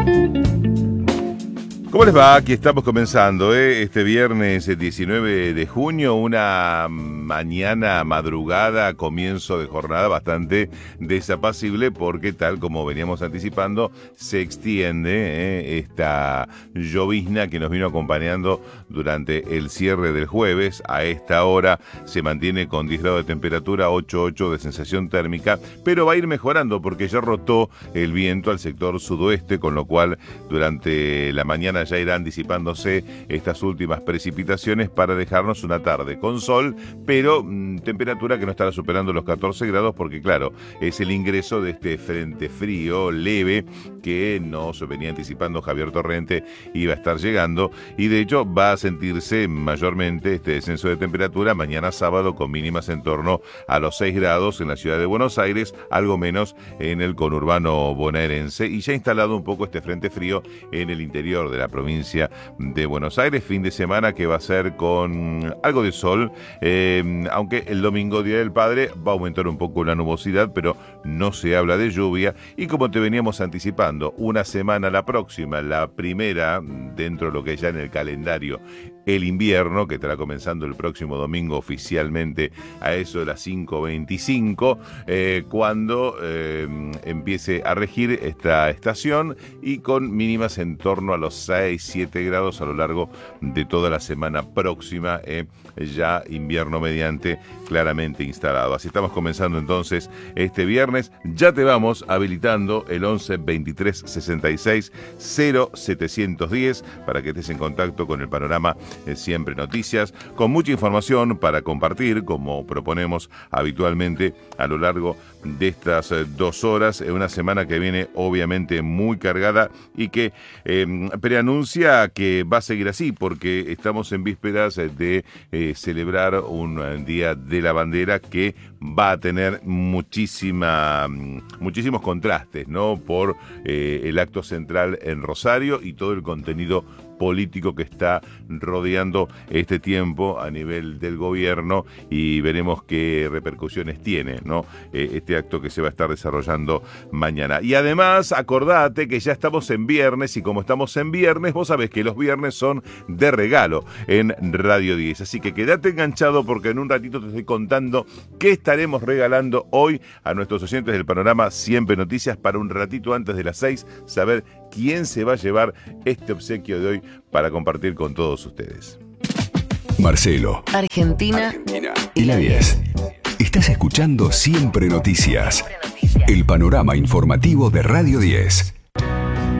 ¿Cómo les va? Aquí estamos comenzando, este viernes 19 de junio, una mañana, madrugada, comienzo de jornada bastante desapacible porque tal como veníamos anticipando, se extiende esta llovizna que nos vino acompañando durante el cierre del jueves. A esta hora se mantiene con 10 grados de temperatura, 8,8 de sensación térmica, pero va a ir mejorando porque ya rotó el viento al sector sudoeste, con lo cual durante la mañana ya irán disipándose estas últimas precipitaciones para dejarnos una tarde con sol, pero temperatura que no estará superando los 14 grados porque, claro, es el ingreso de este frente frío leve que nos venía anticipando Javier Torrente iba a estar llegando, y de hecho va a sentirse mayormente este descenso de temperatura mañana sábado con mínimas en torno a los 6 grados en la ciudad de Buenos Aires, algo menos en el conurbano bonaerense, y ya instalado un poco este frente frío en el interior de la provincia de Buenos Aires. Fin de semana que va a ser con algo de sol, aunque el domingo, Día del Padre, va a aumentar un poco la nubosidad, pero no se habla de lluvia. Y como te veníamos anticipando, una semana la próxima, la primera dentro de lo que ya en el calendario el invierno, que estará comenzando el próximo domingo oficialmente a eso de las 5:25, cuando empiece a regir esta estación, y con mínimas en torno a los 6-7 grados a lo largo de toda la semana próxima, ya invierno mediante claramente instalado. Así estamos comenzando entonces este viernes. Ya te vamos habilitando el 11 23 66 0710 para que estés en contacto con el panorama Siempre Noticias, con mucha información para compartir, como proponemos habitualmente a lo largo de estas 2 horas, en una semana que viene obviamente muy cargada y que preanuncia que va a seguir así, porque estamos en vísperas de celebrar un Día de la Bandera que va a tener muchísimos contrastes, ¿no? Por el acto central en Rosario y todo el contenido político que está rodeando este tiempo a nivel del gobierno, y veremos qué repercusiones tiene, ¿no? Este acto que se va a estar desarrollando mañana. Y además, acordate que ya estamos en viernes, y como estamos en viernes, vos sabés que los viernes son de regalo en Radio 10. Así que quédate enganchado porque en un ratito te estoy contando qué estaremos regalando hoy a nuestros oyentes del panorama Siempre Noticias, para un ratito antes de las 6 saber quién se va a llevar este obsequio de hoy para compartir con todos ustedes. Marcelo, Argentina y la 10. Estás escuchando Siempre Noticias, el panorama informativo de Radio 10.